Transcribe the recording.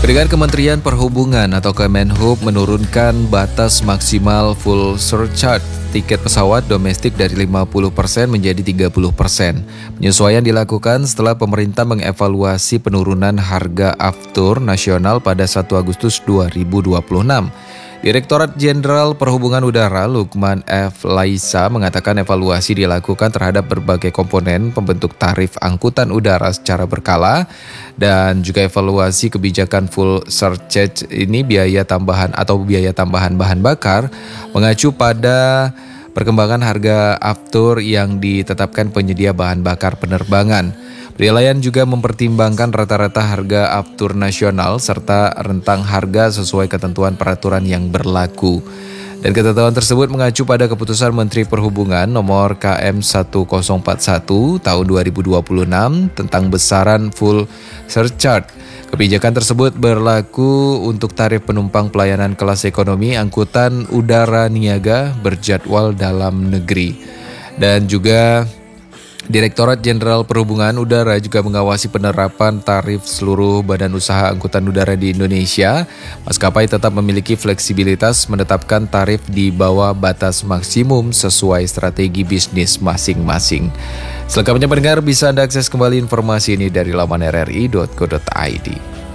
Dengan Kementerian Perhubungan atau Kemenhub menurunkan batas maksimal full surcharge tiket pesawat domestik dari 50% menjadi 30%. Penyesuaian dilakukan setelah pemerintah mengevaluasi penurunan harga aftur nasional pada 1 Agustus 2026. Direktorat Jenderal Perhubungan Udara Lukman F. Laisa mengatakan evaluasi dilakukan terhadap berbagai komponen pembentuk tarif angkutan udara secara berkala dan juga evaluasi kebijakan full surcharge ini biaya tambahan bahan bakar mengacu pada perkembangan harga aftur yang ditetapkan penyedia bahan bakar penerbangan. Penilaian juga mempertimbangkan rata-rata harga aftur nasional serta rentang harga sesuai ketentuan peraturan yang berlaku. Dan ketentuan tersebut mengacu pada keputusan Menteri Perhubungan nomor KM 1041 tahun 2026 tentang besaran full surcharge. Kebijakan tersebut berlaku untuk tarif penumpang pelayanan kelas ekonomi angkutan udara niaga berjadwal dalam negeri. Dan juga Direktorat Jenderal Perhubungan Udara juga mengawasi penerapan tarif seluruh badan usaha angkutan udara di Indonesia. Maskapai tetap memiliki fleksibilitas menetapkan tarif di bawah batas maksimum sesuai strategi bisnis masing-masing. Selengkapnya pendengar bisa Anda akses kembali informasi ini dari laman rri.co.id.